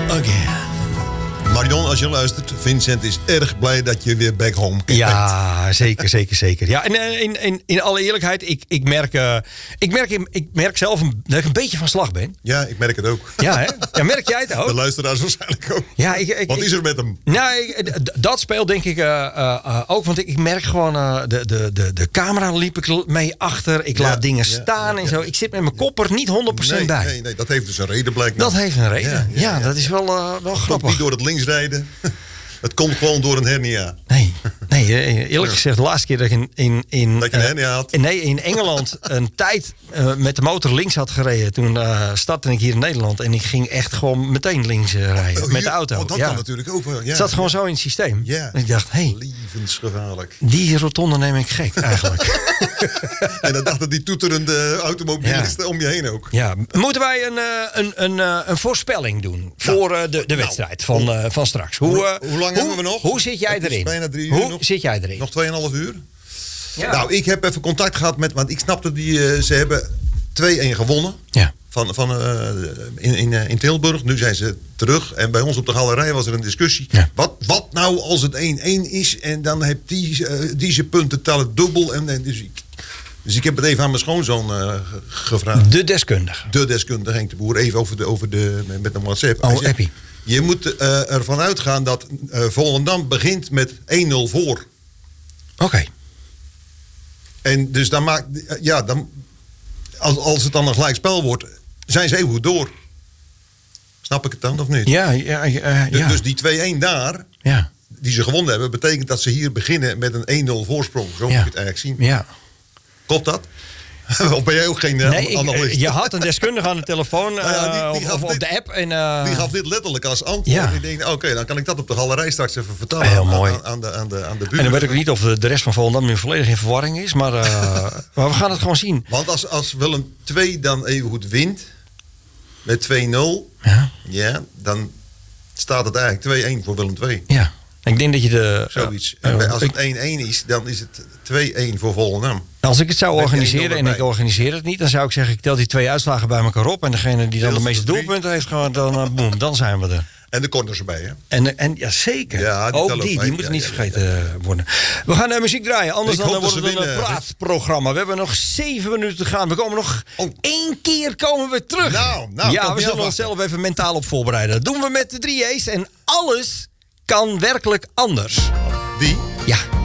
again. Marion, als je luistert, Vincent is erg blij dat je weer back home bent. Ja, zeker. Ja, en in alle eerlijkheid, ik merk zelf dat ik een beetje van slag ben. Ja, ik merk het ook. Ja, hè? Ja, merk jij het ook? De luisteraars waarschijnlijk ook. Ja, Wat is er met hem? Nou, dat speelt denk ik ook. Want ik merk gewoon, de camera liep ik mee achter. Ik laat dingen staan en zo. Ik zit met mijn kop er niet 100% bij. Nee, dat heeft dus een reden blijkbaar. Dat heeft een reden. Ja, dat is wel grappig. Komt niet door het linksrijden. Het komt gewoon door een hernia. Nee, eerlijk gezegd, de laatste keer dat ik in dat je een hernia had? Nee, in Engeland een tijd met de motor links had gereden. Toen startte ik hier in Nederland. En ik ging echt gewoon meteen links rijden met de auto. Dat kan natuurlijk ook wel. Ja, het zat gewoon zo in het systeem. Ja. En ik dacht, levensgevaarlijk. Die rotonde neem ik gek eigenlijk. En dan dachten die toeterende automobilisten om je heen ook. Ja, moeten wij een voorspelling doen voor de wedstrijd van straks? Hoe lang hebben we nog? Hoe zit jij Het is erin? bijna 3 uur. Hoe zit jij erin? Nog 2,5 uur. Ja. Nou, ik heb even contact gehad met... Want ik snapte, ze hebben 2-1 gewonnen. Ja. In Tilburg. Nu zijn ze terug. En bij ons op de galerij was er een discussie. Ja. Wat nou als het 1-1 is en dan heeft deze punten tellen dubbel. Dus ik heb het even aan mijn schoonzoon gevraagd. De deskundige. Henk de Boer. Even met een WhatsApp. Oh, Appie. Je moet ervan uitgaan dat Volendam begint met 1-0 voor. Oké. En dus dan maakt... Als het dan een gelijkspel wordt, zijn ze even goed door. Snap ik het dan of niet? Ja. Dus die 2-1 daar, die ze gewonnen hebben, betekent dat ze hier beginnen met een 1-0 voorsprong. Zo moet je het eigenlijk zien. Ja. Klopt dat? Of ben jij ook geen analist? Je had een deskundige aan de telefoon of op de app. En, die gaf dit letterlijk als antwoord. Ja. Ik denk, oké, dan kan ik dat op de galerij straks even vertellen. Heel mooi. Aan de buurt. En dan weet ik ook niet of de rest van Volendam nu volledig in verwarring is. Maar we gaan het gewoon zien. Want als Willem 2 dan even goed wint met 2-0, dan staat het eigenlijk 2-1 voor Willem 2. Ja. Ik denk dat je zoiets. Als het 1-1 is, dan is het 2-1 voor Volendam. Als ik het zou organiseren en ik organiseer het niet, dan zou ik zeggen, ik tel die 2 uitslagen bij elkaar op. En degene die dan de meeste doelpunten heeft, dan zijn we er. En de corners erbij, hè? En ja, zeker. Ja, ook die moeten niet vergeten worden. We gaan muziek draaien, anders dan wordt het een praatprogramma. We hebben nog 7 minuten te gaan. We komen nog 1 keer terug. Nou, we zullen onszelf even mentaal op voorbereiden. Dat doen we met de 3 A's en alles kan werkelijk anders. Die? Ja.